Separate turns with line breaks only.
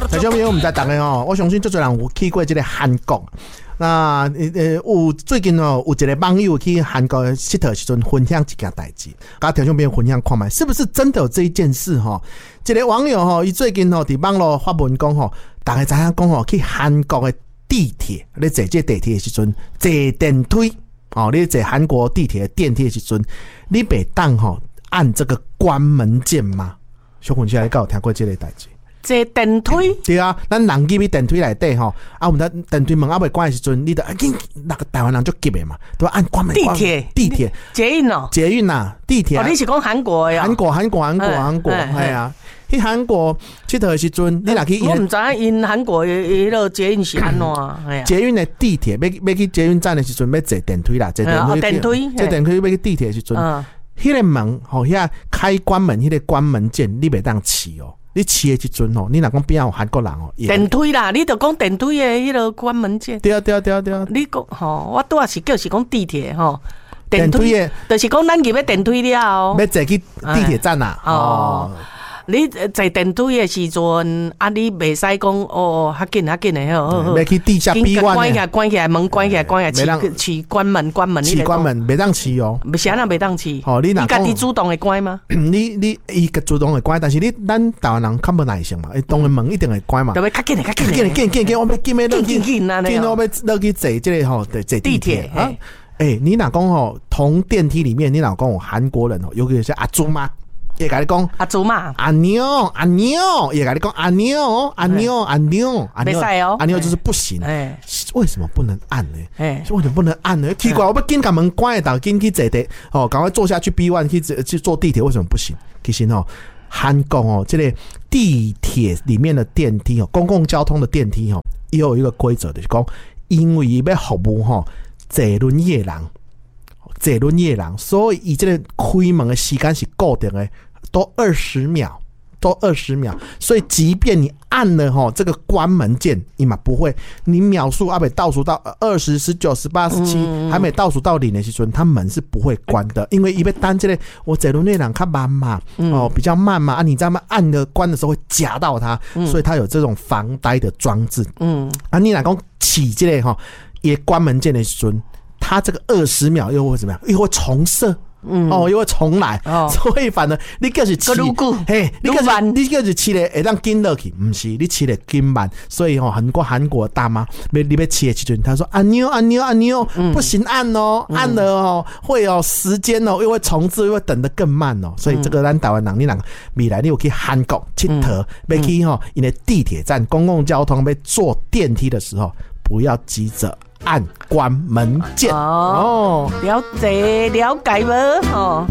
听众朋友，我们在大家我相信最多人有去过这个韩国。那有最近有一个网友去韩国佚佗时阵分享一件代志，甲听众朋友分享看卖，是不是真的有这一件事哈？一个网友伊最近伫网络发文讲大家知影讲去韩国的地铁，你坐这地铁的时阵，坐电梯你坐韩国地铁的电梯的时阵，你袂当按这个关门键吗？小坤现在有听过这个代志？
坐电梯
对啊，咱人入去电梯内底我们电梯门还未关的时阵，你得那个台湾人就急的嘛，都要按关门。
地铁、捷运
捷运啊，地铁。
你是讲韩国的？
韩国，系啊。去韩国佚佗的时阵，你若去，
我唔知因韩国迄个捷运是安怎？
捷运的地铁要去捷运站的时阵，要坐电梯啦，坐电梯，坐电梯要去地铁的时阵，迄个门遐开关门，迄个关门键你袂当试哦。你试的时阵你若讲边有韩国人
电梯啦，你就讲电梯的迄个关门键。
对啊。
你讲我拄仔是讲地铁电梯的，就是讲咱入去电梯了
要坐去地铁站啊。
你坐电梯的时阵你袂使讲较紧的
要去地下 B1
的关起来门关起来试关门
试关门袂当试
是安那袂当试你家己主动会关吗？
你伊主动会关，但是咱台湾人较无耐性嘛，当然门一定会关嘛，
就要较紧的
我要紧的落去
紧
我要落去坐这个坐地铁你若讲同电梯里面你若讲韩国人尤其是阿祖妈也跟你讲
阿祖嘛，
阿妞，也跟你讲阿妞，
没使
阿妞就是不行。为什么不能按呢？为什么不能按呢？奇怪，我要紧把门关的，紧去坐地赶快坐下去 B1 去坐地铁，为什么不行？其实韩国这个地铁里面的电梯公共交通的电梯也有一个规则，就是讲因为要服务坐轮椅人，所以伊这个开门的时间是固定的。都20秒，所以即便你按了这个关门键，你嘛不会，你秒数还没倒数到20、19、18、17，还没倒数到0的时阵，它门是不会关的，因为伊要等这个我坐轮椅人较慢嘛，比较慢嘛，你在按的关的时候会夹到它，所以它有这种防呆的装置。你若讲起这个也关门键的时阵，它这个20秒又会怎么样？又会重设。又会重来，所以反正你就是试，你就是试咧会当紧落去，不是你试咧紧慢，所以很多韩国大妈你要试的时阵，他说按钮，不行按按了会时间又会重置，又会等得更慢所以这个咱台湾人，你未来你有去韩国佚佗，要去因为地铁站公共交通要坐电梯的时候，不要急着按关门键
了解了